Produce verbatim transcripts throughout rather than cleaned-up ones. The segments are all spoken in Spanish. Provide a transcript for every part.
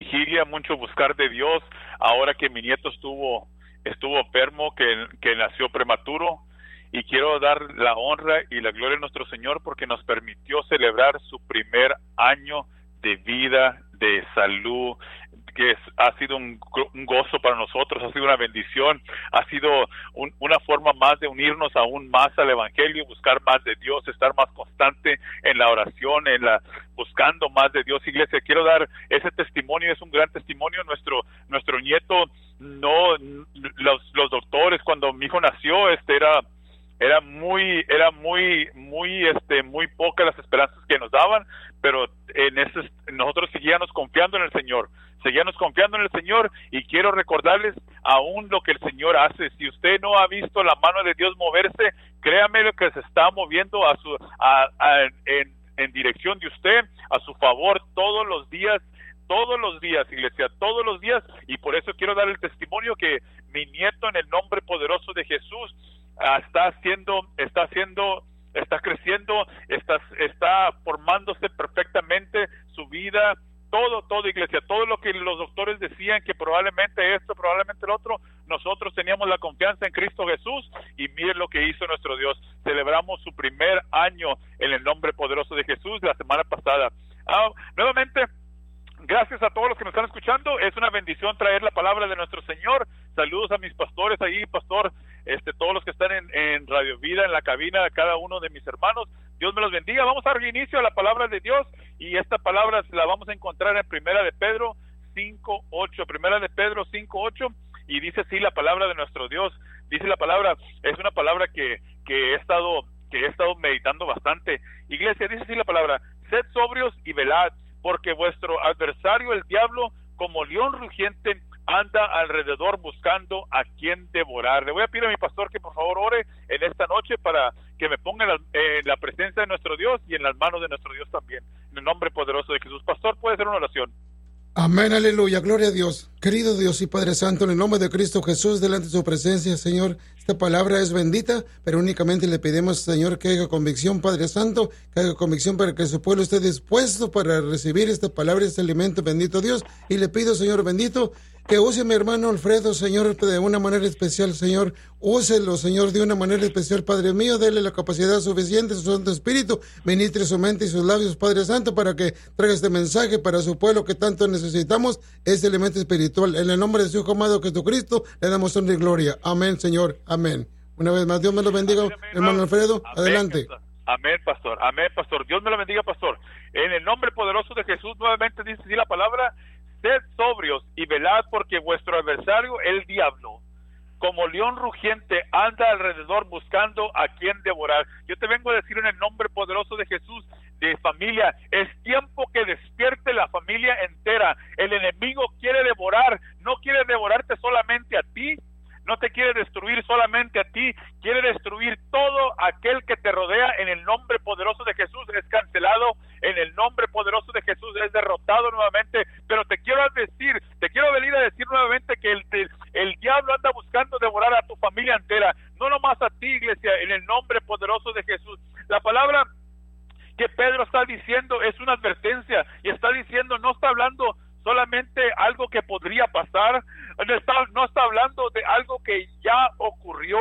vigilia, mucho buscar de Dios, ahora que mi nieto estuvo, estuvo enfermo, que, que nació prematuro, y quiero dar la honra y la gloria a nuestro Señor porque nos permitió celebrar su primer año de vida, de salud, que es, ha sido un, un gozo para nosotros, ha sido una bendición, ha sido un, una forma más de unirnos aún más al Evangelio, buscar más de Dios, estar más constante en la oración, en la buscando más de Dios. Iglesia, quiero dar ese testimonio, es un gran testimonio. Nuestro nuestro nieto, no, los, los doctores, cuando mi hijo nació, este era era muy era muy muy este muy pocas las esperanzas que nos daban, pero en ese nosotros seguíamos confiando en el Señor, seguíamos confiando en el Señor, y quiero recordarles aún lo que el Señor hace. Si usted no ha visto la mano de Dios moverse, créame lo que se está moviendo a su a, a, en, en dirección de usted, a su favor, todos los días, todos los días, iglesia, todos los días. Y por eso quiero dar el testimonio que mi nieto, en el nombre poderoso de Jesús, está haciendo, está haciendo, está creciendo, está, está formándose perfectamente su vida, todo, todo, iglesia, todo lo que los doctores decían que probablemente esto, probablemente el otro, nosotros teníamos la confianza en Cristo Jesús, y miren lo que hizo nuestro Dios. Celebramos su primer año en el nombre poderoso de Jesús la semana pasada. Ah, nuevamente, gracias a todos los que nos están escuchando. Es una bendición traer la palabra de nuestro Señor. Saludos a mis pastores ahí, pastor, este, todos los que están en, en Radio Vida, en la cabina, a cada uno de mis hermanos. Dios me los bendiga. Vamos a dar inicio a la palabra de Dios, y esta palabra la vamos a encontrar en Primera de Pedro cinco ocho. Primera de Pedro cinco ocho, y dice así la palabra de nuestro Dios. Dice la palabra, es una palabra que, que he estado que he estado meditando bastante. Iglesia, dice así la palabra: sed sobrios y velad, porque vuestro adversario el diablo, como león rugiente, anda alrededor buscando a quien devorar. Le voy a pedir a mi pastor que por favor ore en esta noche para que me ponga en la, en la presencia de nuestro Dios y en las manos de nuestro Dios también. En el nombre poderoso de Jesús. Pastor, ¿puede hacer una oración? Amén, aleluya, gloria a Dios. Querido Dios y Padre Santo, en el nombre de Cristo Jesús, delante de su presencia, Señor, esta palabra es bendita, pero únicamente le pedimos, Señor, que haya convicción, Padre Santo, que haya convicción para que su pueblo esté dispuesto para recibir esta palabra, este alimento, bendito Dios. Y le pido, Señor bendito, que use a mi hermano Alfredo, Señor, de una manera especial, Señor. Úselo, Señor, de una manera especial, Padre mío. Dele la capacidad suficiente, su Santo Espíritu, ministre su mente y sus labios, Padre Santo, para que traiga este mensaje para su pueblo que tanto necesitamos, este elemento espiritual. En el nombre de su Hijo amado Jesucristo, le damos honra y gloria. Amén, Señor. Amén. Una vez más, Dios me lo bendiga, amén, amén, hermano Alfredo. Amén, adelante. Pastor. Amén, pastor. Amén, pastor. Dios me lo bendiga, pastor. En el nombre poderoso de Jesús, nuevamente dice así la palabra: sed sobrios y velad, porque vuestro adversario, el diablo, como león rugiente, anda alrededor buscando a quien devorar. Yo te vengo a decir en el nombre poderoso de Jesús, de familia, es tiempo que despierte la familia entera. El enemigo quiere devorar, no quiere devorarte solamente a ti, no te quiere destruir solamente a ti, quiere destruir todo aquel que te rodea. En el nombre poderoso de Jesús es cancelado, en el nombre poderoso de Jesús es derrotado nuevamente. Pero te quiero decir, te quiero venir a decir nuevamente que el, el, el diablo anda buscando devorar a tu familia entera, no nomás a ti, iglesia, en el nombre poderoso de Jesús. La palabra que Pedro está diciendo es una advertencia, y está diciendo, no está hablando solamente algo que podría pasar, no está, no está hablando de algo que ya ocurrió.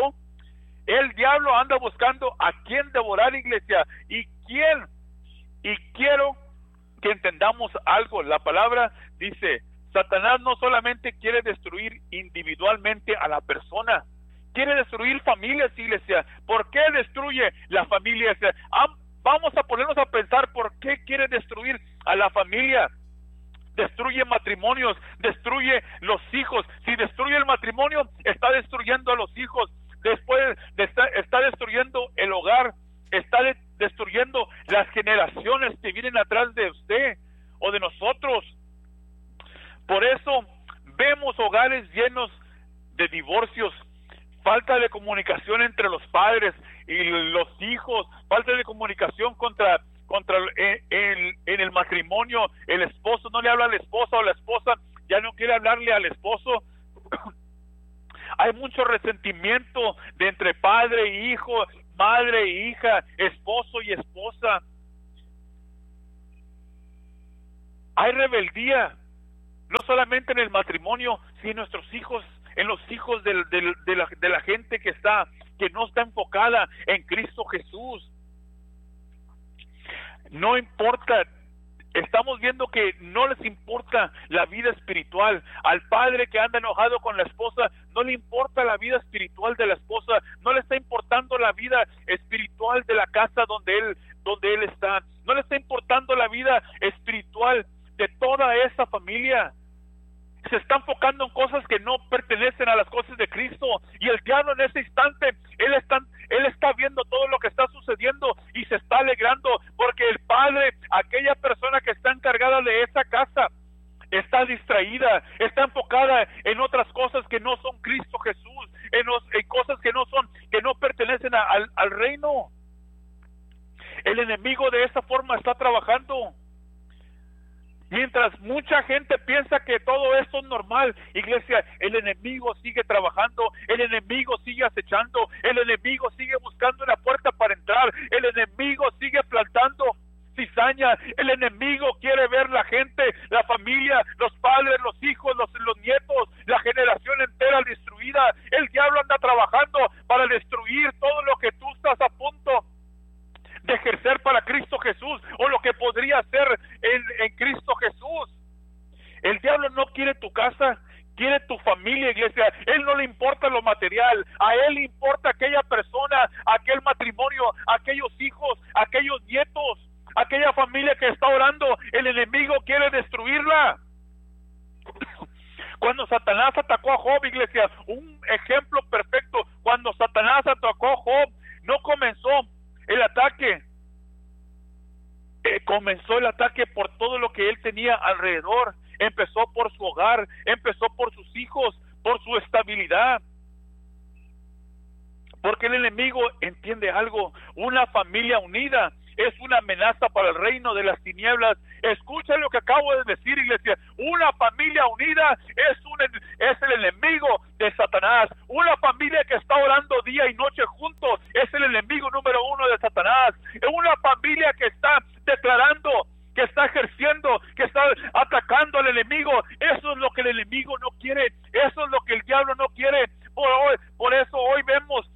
El diablo anda buscando a quién devorar, iglesia, y quién, y quiero que entendamos algo. La palabra dice, Satanás no solamente quiere destruir individualmente a la persona, quiere destruir familias, iglesia. ¿Por qué destruye la familia? Vamos a ponernos a pensar por qué quiere destruir a la familia. Destruye matrimonios, destruye los hijos. Si destruye el matrimonio, está destruyendo a los hijos. Después de está, está destruyendo el hogar, está de, destruyendo las generaciones que vienen atrás de usted o de nosotros. Por eso vemos hogares llenos de divorcios, falta de comunicación entre los padres y los hijos, falta de comunicación contra contra en, en, en el matrimonio. El esposo no le habla a la esposa, o la esposa ya no quiere hablarle al esposo. Hay mucho resentimiento de entre padre e hijo, madre e hija, esposo y esposa. Hay rebeldía. no solamente en el matrimonio, sino en nuestros hijos, en los hijos de, de, de, la, de la gente que está, que no está enfocada en Cristo Jesús. No importa, estamos viendo que no les importa la vida espiritual. Al padre que anda enojado con la esposa, no le importa la vida espiritual de la esposa, no le está importando la vida espiritual de la casa donde él, donde él está, no le está importando la vida espiritual de toda esa familia. Se está enfocando en cosas que no pertenecen a las cosas de Cristo, y el diablo en ese instante, él está, él está viendo todo lo que está sucediendo y se está alegrando, porque el padre, aquella persona que está encargada de esa casa, está distraída, está enfocada en otras cosas que no son Cristo Jesús, en, los, en cosas que no son, que no pertenecen a, al, al reino. El enemigo de esa forma está trabajando. Mientras mucha gente piensa que todo esto es normal, iglesia, el enemigo sigue trabajando, el enemigo sigue acechando, el enemigo sigue buscando una puerta para entrar, el enemigo sigue plantando cizaña, el enemigo quiere ver la gente, la familia, los padres, los hijos, los, los nietos, la generación entera destruida. El diablo anda trabajando para destruir todo lo que tú estás a punto de ejercer para Cristo Jesús, o lo que podría ser en, en Cristo Jesús. El diablo no quiere tu casa, quiere tu familia, iglesia. Él no le importa lo material, a él le importa aquella persona, aquel matrimonio, aquellos hijos, aquellos nietos, aquella familia que está orando. El enemigo quiere destruirla. Cuando Satanás atacó a Job, iglesia, un ejemplo perfecto, cuando Satanás atacó a Job, no comenzó el ataque, eh, comenzó el ataque por todo lo que él tenía alrededor. Empezó por su hogar, empezó por sus hijos, por su estabilidad. Porque el enemigo entiende algo: una familia unida es una amenaza para el reino de las tinieblas. Escucha lo que acabo de decir, iglesia. Una familia unida es, un, es el enemigo de Satanás. Una familia que está orando día y noche juntos es el enemigo número uno de Satanás. Una familia que está declarando, que está ejerciendo, que está atacando al enemigo, eso es lo que el enemigo no quiere, eso es lo que el diablo no quiere. Por, hoy, por eso hoy vemos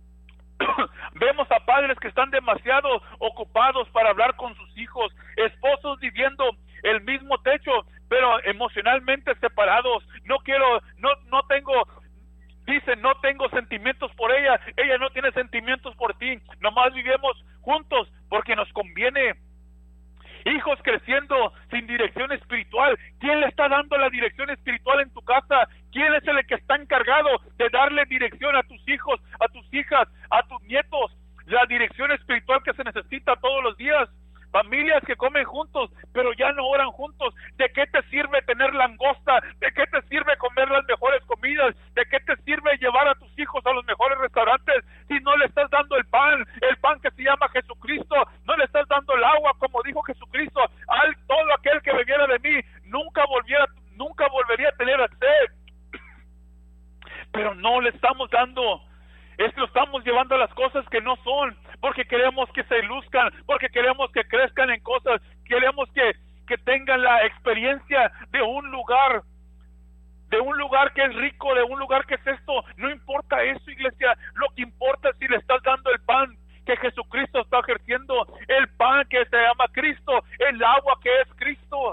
vemos a padres que están demasiado ocupados para hablar con sus hijos, esposos viviendo el mismo techo, pero emocionalmente separados. No quiero, no, no tengo, dicen, no tengo sentimientos por ella, ella no tiene sentimientos por ti, nomás vivimos juntos porque nos conviene. Hijos creciendo sin dirección espiritual. ¿Quién le está dando la dirección espiritual en tu casa? ¿Quién es el que está encargado de darle dirección a tus hijos, a tus hijas, a tus nietos? La dirección espiritual que se necesita todos los días. Familias que comen juntos, pero ya no oran juntos. ¿De qué te sirve tener langosta? ¿De qué te sirve comer las mejores comidas? ¿De qué te sirve llevar a tus hijos a los mejores restaurantes si no le estás dando el pan, el pan que se llama Jesucristo? No le estás dando el agua, como dijo Jesucristo: al todo aquel que bebiera de mí nunca volviera, nunca volvería a tener sed. Pero no le estamos dando. Es que lo estamos llevando a las cosas que no son, porque queremos que se luzcan, porque queremos que crezcan en cosas, queremos que, que tengan la experiencia de un lugar, de un lugar que es rico, de un lugar que es esto. No importa eso, iglesia, lo que importa es si le estás dando el pan que Jesucristo está ejerciendo, el pan que se llama Cristo, el agua que es Cristo.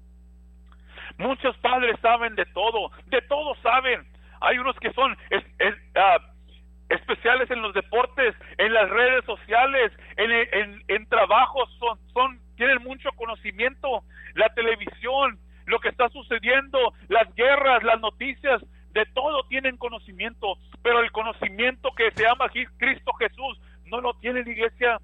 Muchos padres saben de todo, de todo saben. Hay unos que son es, es, uh, especiales en los deportes, en las redes sociales, en, en, en trabajos, son, son, tienen mucho conocimiento. La televisión, lo que está sucediendo, las guerras, las noticias, de todo tienen conocimiento, pero el conocimiento que se llama Cristo Jesús no lo tiene la iglesia.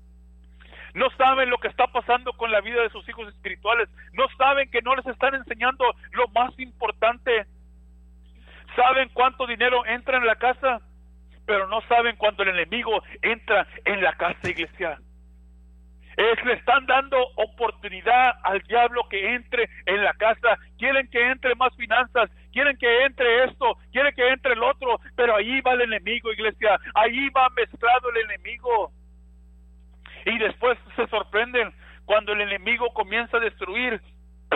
No saben lo que está pasando con la vida de sus hijos espirituales, no saben que no les están enseñando lo más importante. Saben cuánto dinero entra en la casa, pero no saben cuando el enemigo entra en la casa, iglesia. Es, le están dando oportunidad al diablo que entre en la casa. Quieren que entre más finanzas, quieren que entre esto, quieren que entre el otro, pero ahí va el enemigo, iglesia. Ahí va mezclado el enemigo. Y después se sorprenden cuando el enemigo comienza a destruir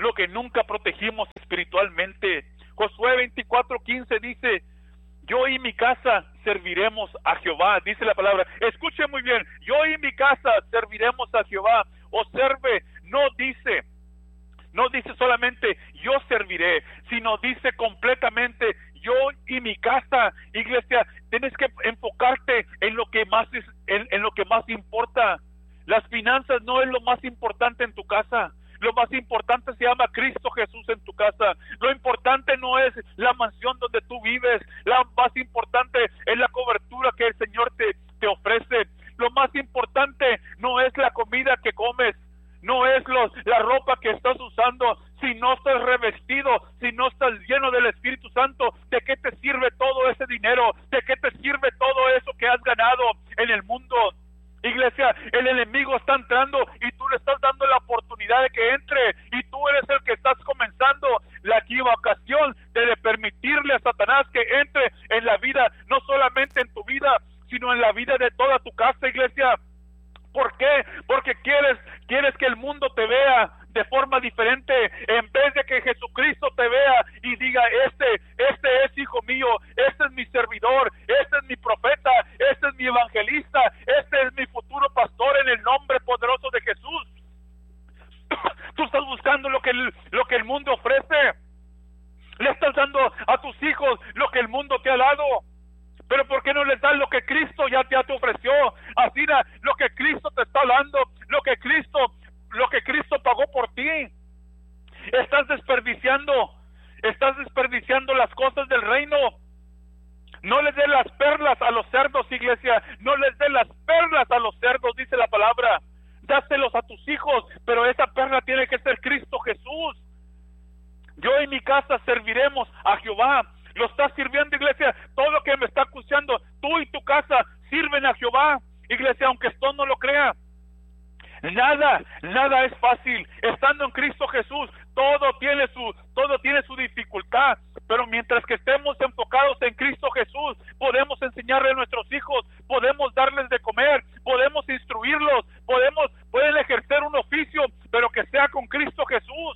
lo que nunca protegimos espiritualmente. Josué veinticuatro quince dice: yo y mi casa serviremos a Jehová, dice la palabra. Escuche muy bien, yo y mi casa serviremos a Jehová. Observe, no dice, no dice solamente yo serviré, sino dice completamente yo y mi casa. Iglesia, tienes que enfocarte en lo que más es, en, en lo que más importa. Las finanzas no es lo más importante en tu casa. Lo más importante se llama Cristo Jesús en tu casa. Lo importante no es la mansión donde tú vives. Lo más importante es la cobertura que el Señor te, te ofrece. Lo más importante no es la comida que comes. No es los, la ropa que estás usando. Si no estás revestido, si no estás lleno del Espíritu Santo, ¿de qué te sirve todo ese dinero? ¿De qué te sirve todo eso que has ganado en el mundo? Iglesia, el enemigo está entrando y tú le estás dando la oportunidad de que entre, y tú eres el que estás comenzando la equivocación de permitirle a Satanás que entre en la vida, no solamente en tu vida, sino en la vida de toda tu casa, iglesia. ¿Por qué? Porque quieres, quieres que el mundo te vea de forma diferente, en vez de que Jesucristo te vea y diga: este, este es hijo mío, este es mi servidor, este es mi profeta, este es mi evangelista, este es mi futuro pastor en el nombre poderoso de Jesús. Tú estás buscando lo que el, lo que el mundo ofrece, le estás dando a tus hijos lo que el mundo te ha dado. Pero ¿por qué no les das lo que Cristo ya te, ya te ofreció? Así lo que Cristo te está dando, lo que Cristo, lo que Cristo pagó por ti. Estás desperdiciando, estás desperdiciando las cosas del reino. No les des las perlas a los cerdos, iglesia. No les des las perlas a los cerdos, dice la palabra. Dáselos a tus hijos, pero esa perla tiene que ser Cristo Jesús. Yo y mi casa serviremos a Jehová. Lo estás sirviendo, iglesia. Todo lo que me está escuchando, tú y tu casa sirven a Jehová, iglesia, aunque esto no lo crea. Nada, nada es fácil. Estando en Cristo Jesús, todo tiene su, todo tiene su dificultad. Pero mientras que estemos enfocados en Cristo Jesús, podemos enseñarle a nuestros hijos, podemos darles de comer, podemos instruirlos, podemos, pueden ejercer un oficio, pero que sea con Cristo Jesús.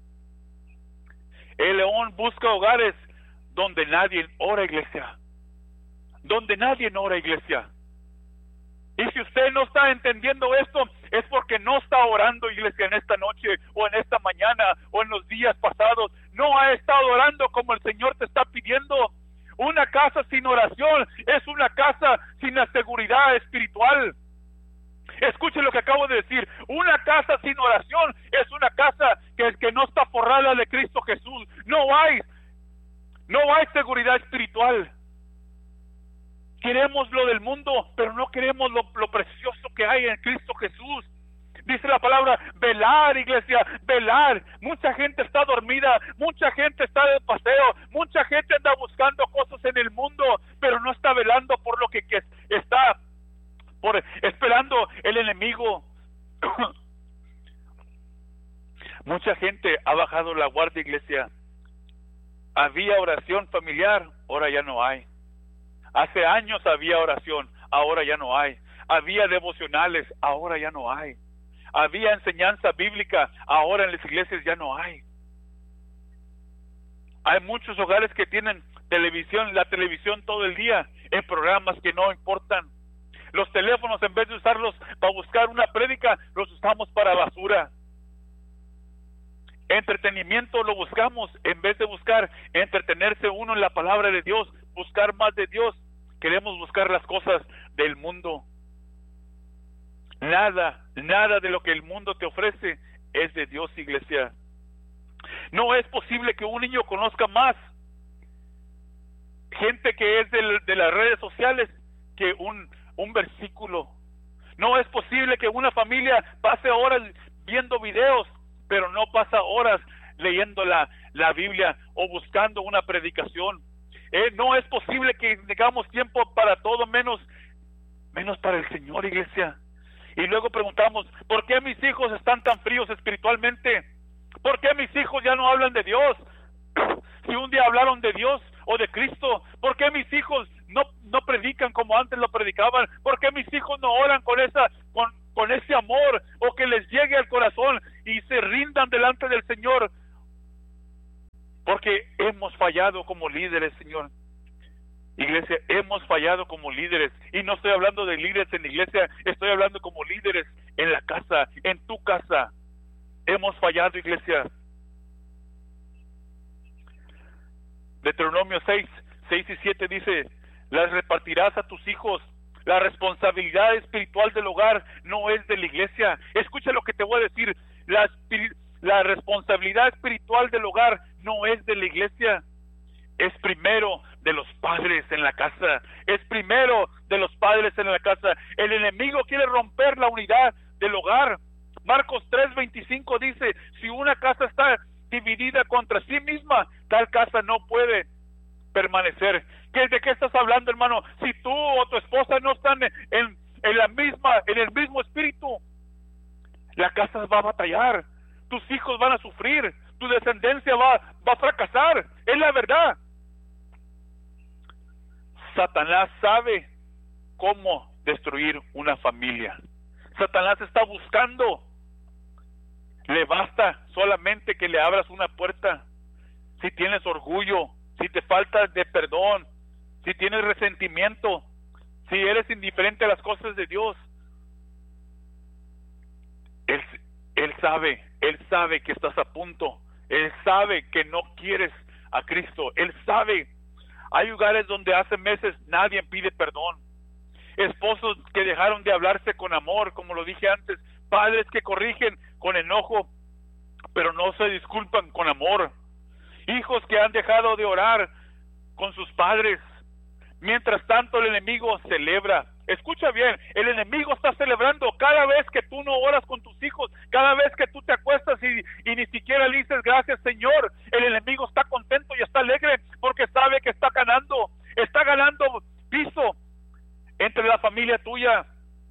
El león busca hogares donde nadie ora, iglesia. Donde nadie ora, iglesia. Y si usted no está entendiendo esto, es porque no está orando, iglesia, en esta noche, o en esta mañana, o en los días pasados. No ha estado orando como el Señor te está pidiendo. Una casa sin oración es una casa sin la seguridad espiritual. Escuche lo que acabo de decir. Una casa sin oración es una casa que, que no está forrada de Cristo Jesús. No hay No hay seguridad espiritual. Queremos lo del mundo, pero no queremos lo, lo precioso que hay en Cristo Jesús. Dice la palabra, velar, iglesia, velar. Mucha gente está dormida, mucha gente está de paseo, mucha gente anda buscando cosas en el mundo, pero no está velando por lo que, que está por esperando el enemigo. Mucha gente ha bajado la guardia, iglesia. Había oración familiar, ahora ya no hay. Hace años había oración, ahora ya no hay. Había devocionales, ahora ya no hay. Había enseñanza bíblica, ahora en las iglesias ya no hay. Hay muchos hogares que tienen televisión, la televisión todo el día, en programas que no importan. Los teléfonos, en vez de usarlos para buscar una prédica, los usamos para basura. Entretenimiento lo buscamos, en vez de buscar entretenerse uno en la palabra de Dios, buscar más de Dios, queremos buscar las cosas del mundo. Nada, nada de lo que el mundo te ofrece es de Dios, iglesia. No es posible que un niño conozca más gente que es de, de las redes sociales que un, un versículo. No es posible que una familia pase horas viendo videos, pero no pasa horas leyendo la, la Biblia o buscando una predicación. Eh, no es posible que tengamos tiempo para todo menos, menos para el Señor, iglesia. Y luego preguntamos, ¿por qué mis hijos están tan fríos espiritualmente? ¿Por qué mis hijos ya no hablan de Dios? Si un día hablaron de Dios o de Cristo, ¿por qué mis hijos no, no predican como antes lo predicaban? ¿Por qué mis hijos no oran con esa, con, con ese amor, o que les llegue al corazón y se rindan delante del Señor, porque hemos fallado como líderes, Señor. Iglesia, hemos fallado como líderes, y no estoy hablando de líderes en la iglesia, estoy hablando como líderes en la casa, en tu casa. Hemos fallado, iglesia. Deuteronomio seis, seis y siete dice: las repartirás a tus hijos. La responsabilidad espiritual del hogar no es de la iglesia. Escucha lo que te voy a decir. La, la responsabilidad espiritual del hogar no es de la iglesia. Es primero de los padres en la casa. Es primero de los padres en la casa. El enemigo quiere romper la unidad del hogar. Marcos tres veinticinco dice: si una casa está dividida contra sí misma, tal casa no puede permanecer. ¿Qué, ¿De qué estás hablando, hermano? Si tú o tu esposa no están en, en, en la misma, en el mismo espíritu, la casa va a batallar, tus hijos van a sufrir, tu descendencia va, va a fracasar. Es la verdad. Satanás sabe cómo destruir una familia. Satanás está buscando. Le basta solamente que le abras una puerta. Si tienes orgullo, si te falta de perdón, si tienes resentimiento, si eres indiferente a las cosas de Dios, Él, él sabe, Él sabe que estás a punto. Él sabe que no quieres a Cristo. Él sabe. Hay lugares donde hace meses nadie pide perdón. Esposos que dejaron de hablarse con amor, como lo dije antes. Padres que corrigen con enojo, pero no se disculpan con amor. Hijos que han dejado de orar con sus padres. Mientras tanto, el enemigo celebra. Escucha bien, el enemigo está celebrando cada vez que tú no oras con tus hijos, cada vez que tú te acuestas y, y ni siquiera le dices gracias, Señor. El enemigo está contento y está alegre porque sabe que está ganando, está ganando piso entre la familia tuya.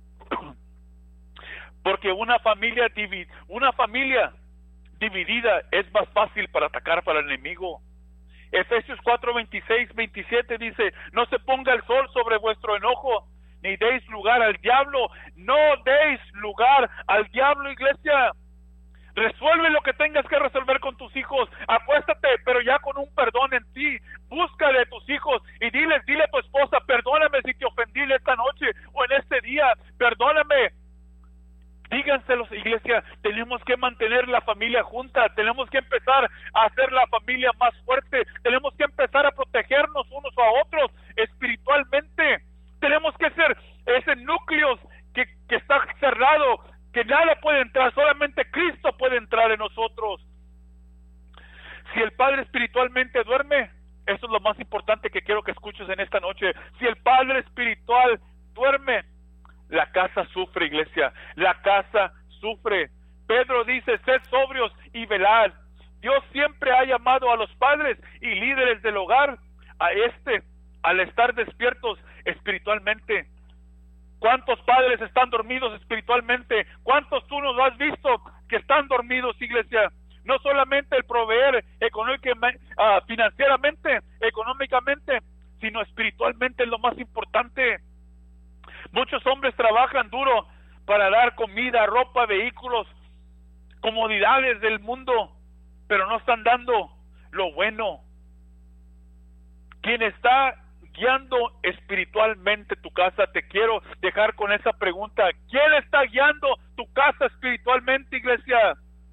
Porque una familia divi- una familia dividida es más fácil para atacar para el enemigo. Efesios cuatro veintiséis veintisiete dice: no se ponga el sol sobre vuestro enojo, ni deis lugar al diablo. No deis lugar al diablo, iglesia. Resuelve lo que tengas que resolver con tus hijos. Acuéstate, pero ya con un perdón en ti. Búscale a tus hijos y diles, dile a tu esposa: perdóname si te ofendí esta noche o en este día. Perdóname. Díganselos, iglesia. Tenemos que mantener la familia junta. Tenemos que empezar a hacer la familia más fuerte. Tenemos que empezar a protegernos unos a otros espiritualmente. Tenemos que ser ese núcleo que, que está cerrado, que nada puede entrar, solamente Cristo puede entrar en nosotros. Si el padre espiritualmente duerme, eso es lo más importante que quiero que escuches en esta noche. Si el padre espiritual duerme, la casa sufre, iglesia. La casa sufre. Pedro dice: sed sobrios y velad. Dios siempre ha llamado a los padres y líderes del hogar a este, al estar despiertos espiritualmente. ¿Cuántos padres están dormidos espiritualmente? ¿Cuántos tú nos has visto que están dormidos, iglesia? No solamente el proveer económicamente, uh, financieramente, económicamente, sino espiritualmente es lo más importante. Muchos hombres trabajan duro para dar comida, ropa, vehículos, comodidades del mundo, pero no están dando lo bueno. Quien está guiando espiritualmente tu casa, te quiero dejar con esa pregunta: ¿quién está guiando tu casa espiritualmente, iglesia?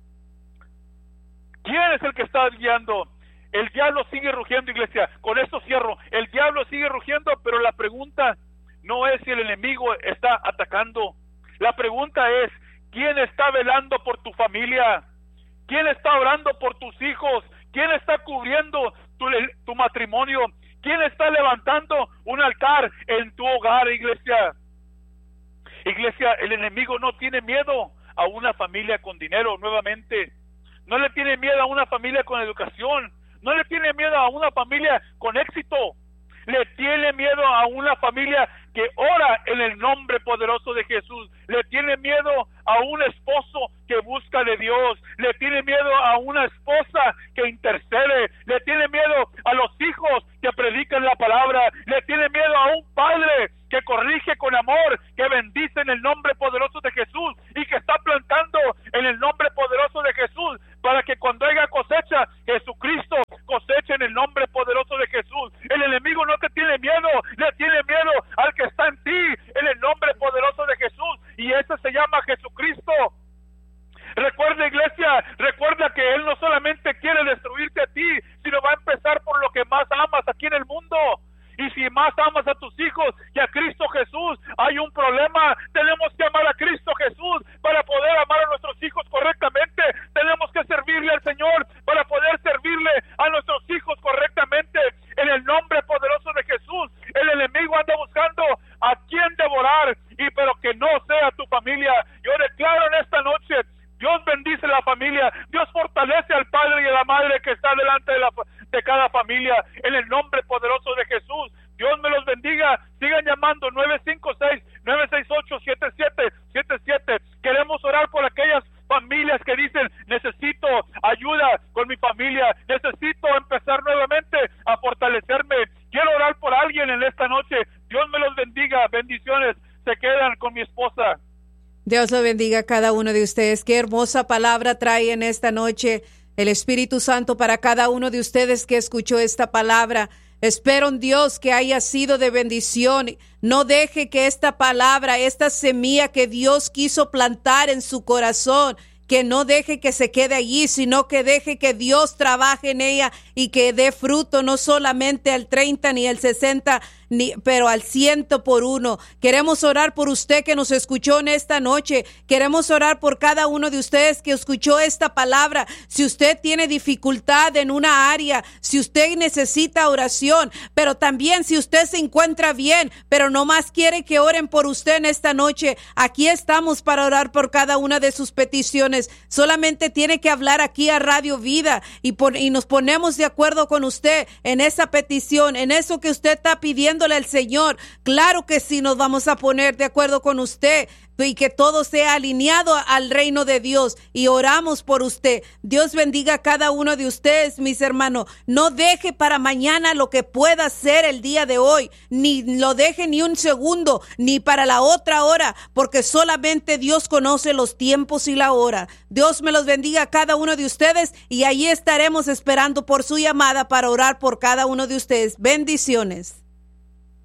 ¿Quién es el que está guiando? El diablo sigue rugiendo, iglesia. Con esto cierro. El diablo sigue rugiendo, pero la pregunta no es si el enemigo está atacando. La pregunta es: ¿quién está velando por tu familia? ¿Quién está orando por tus hijos? ¿Quién está cubriendo tu, tu matrimonio? ¿Quién está levantando un altar en tu hogar, iglesia? Iglesia, el enemigo no tiene miedo a una familia con dinero, nuevamente. No le tiene miedo a una familia con educación. No le tiene miedo a una familia con éxito. Le tiene miedo a una familia que ora en el nombre poderoso de Jesús. Le tiene miedo a un esposo que busca de Dios. Le tiene miedo a una esposa que intercede. Le tiene miedo a los hijos que predican la palabra. Le tiene miedo a un padre que corrige con amor, que bendice en el nombre poderoso de Jesús y que está plantando en el nombre poderoso cosecha en el nombre poderoso de Jesús. El enemigo no te tiene miedo, le tiene miedo al que está en ti, en el nombre poderoso de Jesús, y ese se llama Jesucristo. Recuerda, iglesia, recuerda que Él no solamente quiere destruirte a ti, sino va a empezar por lo que más amas aquí en el mundo. Y si más amas a tus hijos que a Cristo Jesús, hay un problema. Tenemos que amar a Cristo Jesús para poder amar a nuestros hijos correctamente. Tenemos que servirle al Señor para poder servirle a nuestros hijos correctamente. En el nombre poderoso de Jesús, el enemigo anda buscando a quien devorar, y pero que no sea tu familia. Yo declaro en esta noche, Dios bendice la familia, Dios fortalece al padre y a la madre que está delante de, la, de cada familia, en el nombre poderoso de Jesús. Dios me los bendiga. Sigan llamando nueve cinco seis, nueve seis ocho, siete siete siete siete. Queremos orar por aquellas familias que dicen, necesito ayuda con mi familia, necesito empezar nuevamente a fortalecerme. Quiero orar por alguien en esta noche. Dios me los bendiga. Bendiciones. Se quedan con mi esposa. Dios lo bendiga a cada uno de ustedes. Qué hermosa palabra trae en esta noche el Espíritu Santo para cada uno de ustedes que escuchó esta palabra. Espero en Dios que haya sido de bendición. No deje que esta palabra, esta semilla que Dios quiso plantar en su corazón, que no deje que se quede allí, sino que deje que Dios trabaje en ella y que dé fruto, no solamente al treinta ni al sesenta, ni, pero al ciento por uno. Queremos orar por usted que nos escuchó en esta noche. Queremos orar por cada uno de ustedes que escuchó esta palabra. Si usted tiene dificultad en una área, si usted necesita oración, pero también si usted se encuentra bien, pero no más quiere que oren por usted en esta noche, aquí estamos para orar por cada una de sus peticiones. Solamente tiene que hablar aquí a Radio Vida y, por, y nos ponemos de acuerdo con usted en esa petición, en eso que usted está pidiendo al Señor. Claro que sí, nos vamos a poner de acuerdo con usted y que todo sea alineado al reino de Dios, y oramos por usted. Dios bendiga a cada uno de ustedes, mis hermanos. No deje para mañana lo que pueda hacer el día de hoy, ni lo deje ni un segundo, ni para la otra hora, porque solamente Dios conoce los tiempos y la hora. Dios me los bendiga a cada uno de ustedes, y ahí estaremos esperando por su llamada para orar por cada uno de ustedes. Bendiciones.